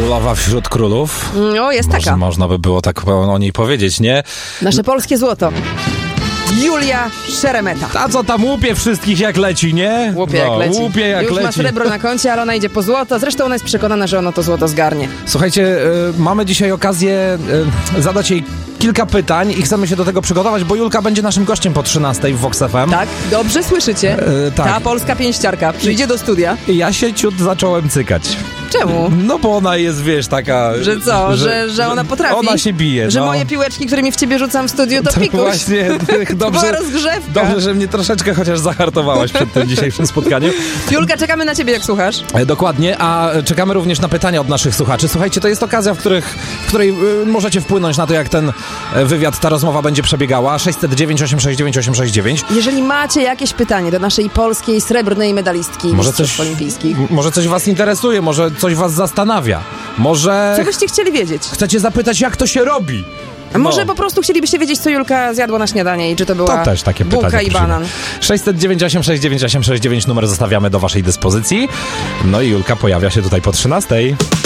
królowa wśród królów. No, jest taka. Można by było tak o niej powiedzieć, nie? Nasze polskie złoto. Julia Szeremeta. Ta, co tam łupie wszystkich jak leci, nie? Łupie jak leci. Łupie jak Już leci. ma srebro na koncie, ale ona idzie po złoto. Zresztą ona jest przekonana, że ono to złoto zgarnie. Słuchajcie, mamy dzisiaj okazję zadać jej kilka pytań i chcemy się do tego przygotować, bo Julka będzie naszym gościem po 13 w Vox FM. Tak, dobrze słyszycie. Tak. Ta polska pięściarka przyjdzie do studia. I ja się ciut zacząłem cykać. Czemu? No bo ona jest, wiesz, taka... Że co? Że ona potrafi? Ona się bije, Że no. moje piłeczki, którymi w ciebie rzucam w studiu, to pikuś. Właśnie, To była rozgrzewka. Dobrze, że mnie troszeczkę chociaż zahartowałaś przed tym dzisiejszym spotkaniem. Julka, czekamy na ciebie, jak słuchasz. Dokładnie, a czekamy również na pytania od naszych słuchaczy. Słuchajcie, to jest okazja, w której możecie wpłynąć na to, jak ten wywiad, ta rozmowa będzie przebiegała. 609 869 869. Jeżeli macie jakieś pytanie do naszej polskiej srebrnej medalistki mistrzostw olimpijskich. Może coś was interesuje, może coś was zastanawia. Może Co byście chcieli wiedzieć? chcecie zapytać, jak to się robi. A może po prostu chcielibyście wiedzieć, co Julka zjadła na śniadanie i czy to była To też takie pytanie. bułka i banan. 609 869 869 numer zostawiamy do waszej dyspozycji. No i Julka pojawia się tutaj po 13.